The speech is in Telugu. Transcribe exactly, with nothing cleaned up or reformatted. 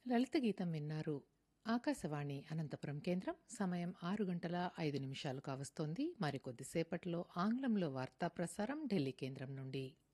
లలిత గీతం విన్నారు. ఆకాశవాణి అనంతపురం కేంద్రం. సమయం ఆరు గంటల ఐదు నిమిషాలు కావస్తోంది. మరికొద్దిసేపట్లో ఆంగ్లంలో వార్తా ప్రసారం ఢిల్లీ కేంద్రం నుండి.